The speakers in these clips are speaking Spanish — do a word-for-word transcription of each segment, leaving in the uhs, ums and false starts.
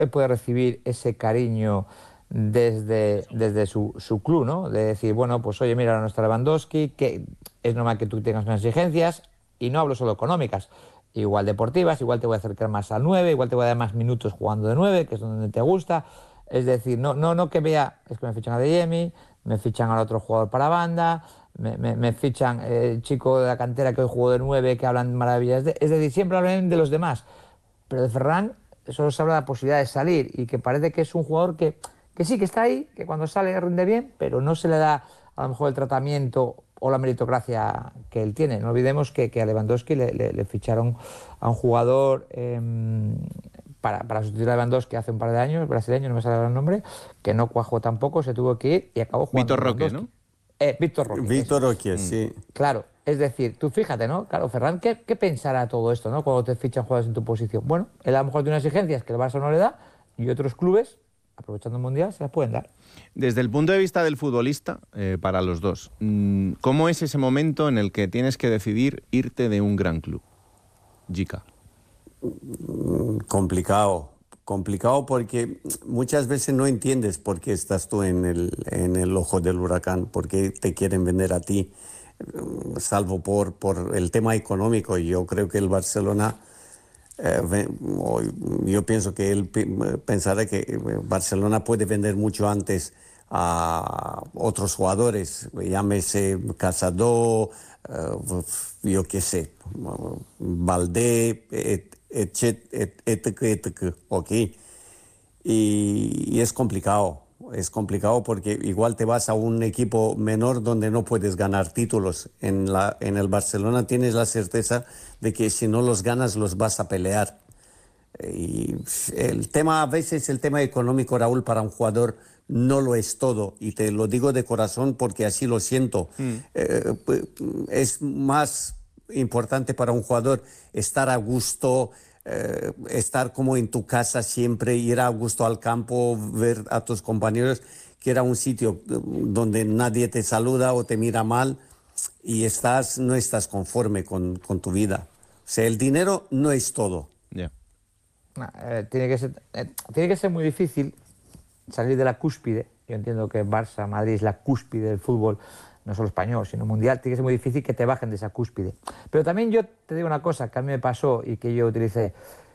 él puede recibir ese cariño desde, desde su, su club, ¿no? De decir, bueno, pues oye, mira, no está Lewandowski, que es normal que tú tengas unas exigencias, y no hablo solo económicas, igual deportivas, igual te voy a acercar más al nueve, igual te voy a dar más minutos jugando de nueve, que es donde te gusta. Es decir, no, no, no que vea, es que me fichan a Adeyemi, me fichan al otro jugador para banda, me, me, me fichan el chico de la cantera que hoy jugó de nueve, que hablan maravillas de... Es decir, siempre hablan de los demás, pero de Ferran solo se habla de la posibilidad de salir, y que parece que es un jugador que, que sí, que está ahí, que cuando sale rinde bien, pero no se le da a lo mejor el tratamiento o la meritocracia que él tiene. No olvidemos que, que a Lewandowski le, le, le ficharon a un jugador eh, para, para sustituir a Lewandowski hace un par de años, brasileño, no me sale el nombre, que no cuajó tampoco, se tuvo que ir y acabó jugando. Víctor Roque, ¿no? Eh, Víctor Roque. Víctor Roque, sí. Claro, es decir, tú fíjate, ¿no? Claro, Ferran, ¿qué, qué pensará todo esto, ¿no? Cuando te fichan jugadores en tu posición. Bueno, él a lo mejor tiene unas exigencias que el Barça no le da, y otros clubes, aprovechando el Mundial, se las pueden dar. Desde el punto de vista del futbolista, eh, para los dos, ¿cómo es ese momento en el que tienes que decidir irte de un gran club? Jica. Complicado, complicado porque muchas veces no entiendes por qué estás tú en el, en el ojo del huracán, por qué te quieren vender a ti, salvo por, por el tema económico. Yo creo que el Barcelona, eh, yo pienso que él pensará que Barcelona puede vender mucho antes a otros jugadores, llámese Casado, uh, yo qué sé, Valdé, et, et, et, et, et, ok. Y, y es complicado, es complicado porque igual te vas a un equipo menor donde no puedes ganar títulos. En, la, en el Barcelona tienes la certeza de que si no los ganas los vas a pelear. Y el tema, a veces el tema económico, Raúl, para un jugador no lo es todo, y te lo digo de corazón porque así lo siento. Mm. Eh, es más importante para un jugador estar a gusto, eh, estar como en tu casa siempre, ir a gusto al campo, ver a tus compañeros, que era un sitio donde nadie te saluda o te mira mal y estás, no estás conforme con, con tu vida. O sea, el dinero no es todo. Yeah. Eh, tiene que ser, eh, tiene que ser muy difícil salir de la cúspide. Yo entiendo que Barça, Madrid es la cúspide del fútbol, no solo español, sino mundial. Tiene que ser muy difícil que te bajen de esa cúspide. Pero también yo te digo una cosa que a mí me pasó y que yo utilicé.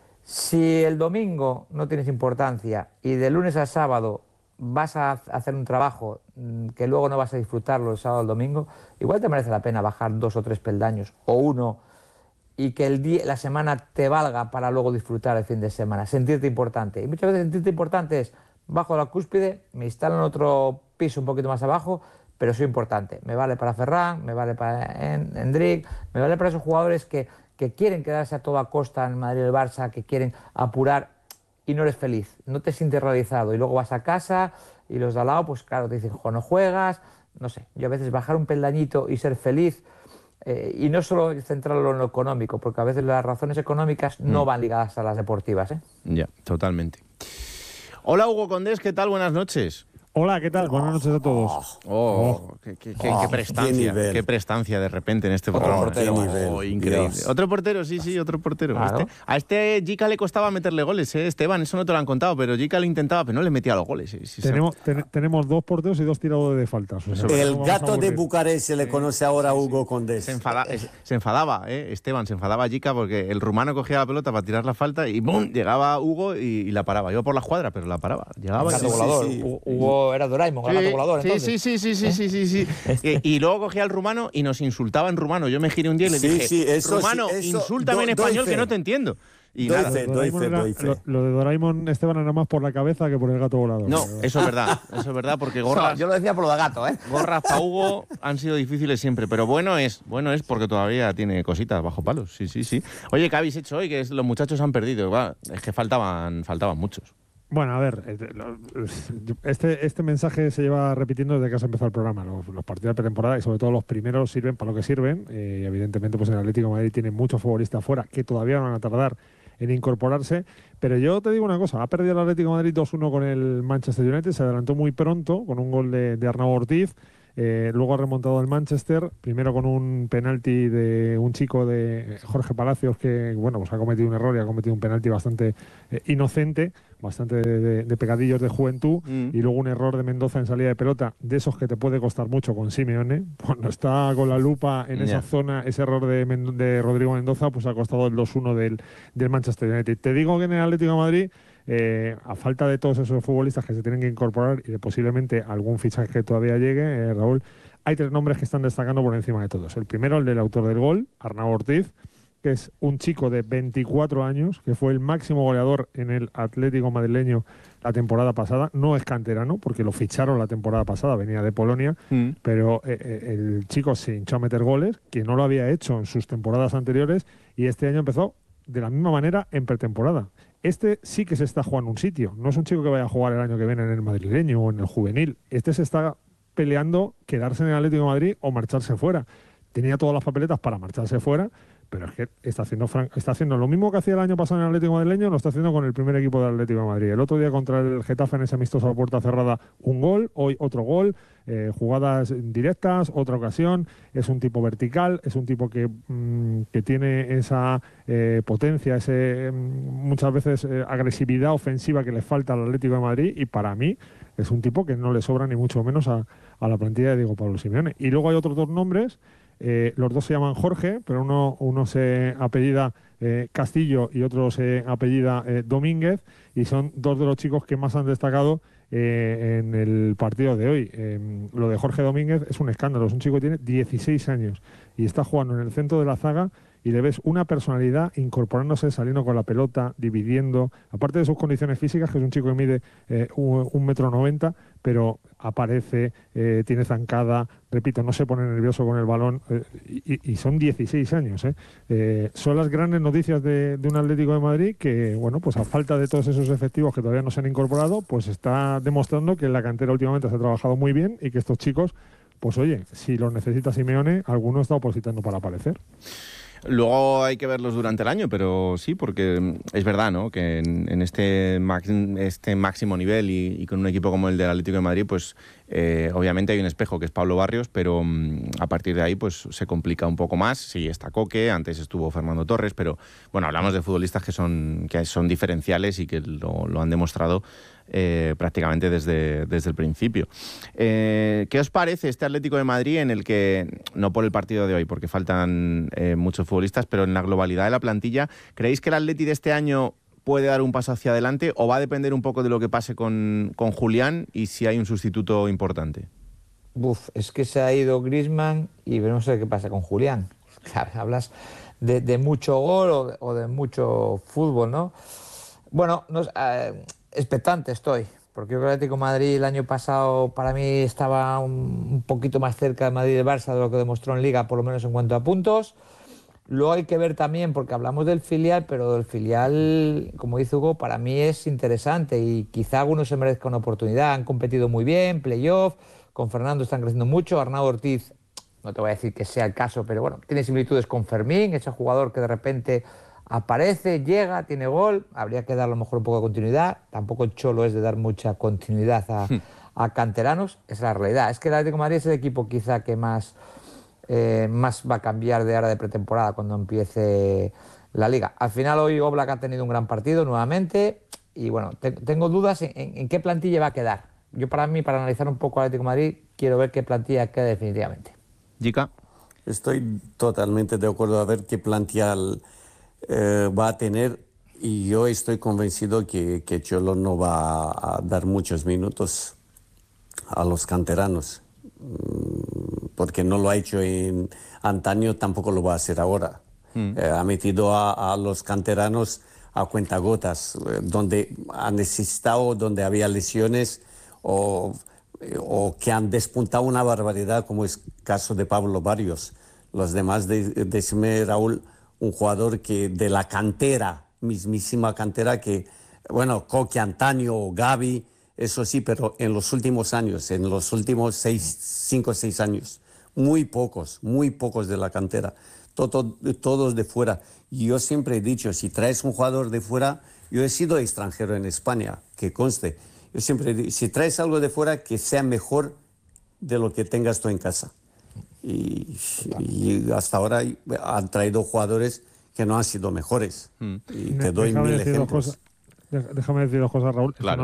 Si el domingo no tienes importancia y de lunes a sábado vas a hacer un trabajo que luego no vas a disfrutarlo el sábado o el domingo, igual te merece la pena bajar dos o tres peldaños o uno, y que el día, la semana te valga para luego disfrutar el fin de semana, sentirte importante. Y muchas veces sentirte importante es: bajo la cúspide, me instalo en otro piso un poquito más abajo, pero soy importante. Me vale para Ferran, me vale para Endrick, me vale para esos jugadores que, que quieren quedarse a toda costa en Madrid y el Barça, que quieren apurar, y no eres feliz, no te sientes realizado. Y luego vas a casa y los de al lado, pues claro, te dicen, jo, no juegas, no sé. Yo a veces bajar un peldañito y ser feliz, eh, y no solo centrarlo en lo económico, porque a veces las razones económicas no van ligadas a las deportivas, ¿eh? Ya, totalmente. Hola, Hugo Condés, ¿qué tal? Buenas noches. Hola, ¿qué tal? Buenas noches a todos. Oh, oh qué, qué, qué, oh, qué prestancia, qué, qué prestancia de repente en este otro programa. Portero, oh, increíble. Dios. Otro portero, sí, sí, otro portero. Claro. Este, a este Jica le costaba meterle goles, ¿eh? Esteban, eso no te lo han contado, pero Jica le intentaba, pero no le metía los goles. ¿eh? Sí, tenemos, ten, tenemos dos porteros y dos tiradores de faltas. O sea, el gato de Bucarest se le conoce ahora a Hugo Condés. Se, enfada, se enfadaba, ¿eh? Esteban, se enfadaba Jica porque el rumano cogía la pelota para tirar la falta y ¡bum! Llegaba Hugo y, y la paraba. Iba por la cuadra, pero la paraba. Llegaba el gato y... volador. Sí, sí. Hugo era Doraemon, sí. Gato volador, sí, sí, sí, sí, sí, sí, sí, sí. y, y luego cogía al rumano y nos insultaba en rumano. Yo me giré un día y le sí, dije, sí, eso, rumano, sí, eso, insúltame do, en español fe. que no te entiendo. Y doy nada. fe, doy fe, era, doy fe. Lo, lo de Doraemon, Esteban, era más por la cabeza que por el gato volador. No, eso es verdad, eso es verdad, porque gorras... No, yo lo decía por lo de gato, ¿eh? Gorras para Hugo han sido difíciles siempre, pero bueno es, bueno es porque todavía tiene cositas bajo palos, sí, sí, sí. Oye, ¿qué habéis hecho hoy? Que es, los muchachos han perdido, va, es que faltaban, faltaban muchos. Bueno, a ver, este, este mensaje se lleva repitiendo desde que se empezó el programa. Los, los partidos de pretemporada y sobre todo los primeros sirven para lo que sirven. Eh, y evidentemente pues el Atlético de Madrid tiene muchos futbolistas fuera que todavía van a tardar en incorporarse. Pero yo te digo una cosa, ha perdido el Atlético de Madrid dos uno con el Manchester United, se adelantó muy pronto con un gol de, de Arnau Ortiz. Eh, luego ha remontado el Manchester, primero con un penalti de un chico de Jorge Palacios que, bueno, pues ha cometido un error y ha cometido un penalti bastante eh, inocente, bastante de, de, de pegadillos de juventud, mm. y luego un error de Mendoza en salida de pelota, de esos que te puede costar mucho con Simeone. Cuando está con la lupa en yeah. esa zona, ese error de, de Rodrigo Mendoza, pues ha costado el dos uno del, del Manchester United. Te digo que en el Atlético de Madrid, Eh, a falta de todos esos futbolistas que se tienen que incorporar y de posiblemente algún fichaje que todavía llegue, eh, Raúl, hay tres nombres que están destacando por encima de todos. El primero, el del autor del gol, Arnau Ortiz, que es un chico de veinticuatro años, que fue el máximo goleador en el Atlético madrileño la temporada pasada. No es canterano, porque lo ficharon la temporada pasada, venía de Polonia, mm. pero eh, el chico se hinchó a meter goles, que no lo había hecho en sus temporadas anteriores, y este año empezó de la misma manera en pretemporada. Este sí que se está jugando un sitio. No es un chico que vaya a jugar el año que viene en el madrileño o en el juvenil. Este se está peleando quedarse en el Atlético de Madrid o marcharse fuera. Tenía todas las papeletas para marcharse fuera, pero es que está haciendo, está haciendo lo mismo que hacía el año pasado en el Atlético madrileño, lo está haciendo con el primer equipo del Atlético de Madrid. El otro día contra el Getafe en ese amistoso a puerta cerrada, un gol, hoy otro gol, eh, jugadas directas, otra ocasión. Es un tipo vertical, es un tipo que, mmm, que tiene esa eh, potencia, ese mmm, muchas veces eh, agresividad ofensiva que le falta al Atlético de Madrid, y para mí es un tipo que no le sobra ni mucho menos a, a la plantilla de Diego Pablo Simeone. Y luego hay otros dos nombres. Eh, los dos se llaman Jorge, pero uno, uno se apellida eh, Castillo y otro se apellida eh, Domínguez, y son dos de los chicos que más han destacado eh, en el partido de hoy. Eh, lo de Jorge Domínguez es un escándalo. Es un chico que tiene dieciséis años y está jugando en el centro de la zaga, y le ves una personalidad incorporándose, saliendo con la pelota, dividiendo, aparte de sus condiciones físicas, que es un chico que mide eh, un, un metro noventa, pero aparece, eh, tiene zancada, repito, no se pone nervioso con el balón, eh, y, y son dieciséis años. ¿eh? Eh, son las grandes noticias de, de un Atlético de Madrid que, bueno, pues a falta de todos esos efectivos que todavía no se han incorporado, pues está demostrando que en la cantera últimamente se ha trabajado muy bien, y que estos chicos, pues oye, si los necesita Simeone, alguno está opositando para aparecer. Luego hay que verlos durante el año, pero sí, porque es verdad, ¿no?, que en, en este, max, este máximo nivel y, y con un equipo como el del Atlético de Madrid, pues eh, obviamente hay un espejo que es Pablo Barrios, pero um, a partir de ahí pues se complica un poco más. Sí, está Coque, antes estuvo Fernando Torres, pero bueno, hablamos de futbolistas que son, que son diferenciales y que lo, lo han demostrado Eh, prácticamente desde, desde el principio. Eh, ¿Qué os parece este Atlético de Madrid en el que, no por el partido de hoy, porque faltan eh, muchos futbolistas, pero en la globalidad de la plantilla, ¿creéis que el Atleti de este año puede dar un paso hacia adelante, o va a depender un poco de lo que pase con, con Julián y si hay un sustituto importante? Uf, es que se ha ido Griezmann y veremos a ver qué pasa con Julián. Claro, hablas de, de mucho gol o de, o de mucho fútbol, ¿no? Bueno, nos... Eh, expectante estoy, porque yo creo que el Atlético de Madrid el año pasado para mí estaba un, un poquito más cerca de Madrid y del Barça de lo que demostró en Liga, por lo menos en cuanto a puntos. Luego hay que ver también, porque hablamos del filial, pero del filial, como dice Hugo, para mí es interesante y quizá algunos se merezcan una oportunidad. Han competido muy bien, playoff, con Fernando están creciendo mucho. Arnau Ortiz, no te voy a decir que sea el caso, pero bueno, tiene similitudes con Fermín, ese jugador que de repente aparece, llega, tiene gol. Habría que dar a lo mejor un poco de continuidad. Tampoco el Cholo es de dar mucha continuidad a, a canteranos. Esa es la realidad. Es que el Atlético de Madrid es el equipo quizá que más, eh, más va a cambiar de ahora de pretemporada cuando empiece la Liga. Al final hoy Oblak ha tenido un gran partido nuevamente y bueno, te, tengo dudas en, en, en qué plantilla va a quedar. Yo para mí, para analizar un poco al Atlético de Madrid, quiero ver qué plantilla queda definitivamente. Jica. Estoy totalmente de acuerdo a ver qué plantilla Eh, va a tener, y yo estoy convencido que, que Cholo no va a dar muchos minutos a los canteranos, porque no lo ha hecho en antaño, tampoco lo va a hacer ahora. Mm. Eh, ha metido a, a los canteranos a cuentagotas, eh, donde ha necesitado, donde había lesiones o, eh, o que han despuntado una barbaridad, como es el caso de Pablo Barrios. Los demás, de, decime, Raúl, un jugador que de la cantera, mismísima cantera, que, bueno, Coque, Antonio, Gavi, eso sí, pero en los últimos años, en los últimos seis, cinco o seis años, muy pocos, muy pocos de la cantera, todo, todos de fuera. Y yo siempre he dicho, si traes un jugador de fuera, yo he sido extranjero en España, que conste, yo siempre he dicho, si traes algo de fuera, que sea mejor de lo que tengas tú en casa. Y, y hasta ahora han traído jugadores que no han sido mejores. Mm. Y te doy déjame mil decir ejemplos. Dos cosas, déjame decir dos cosas, Raúl. Claro.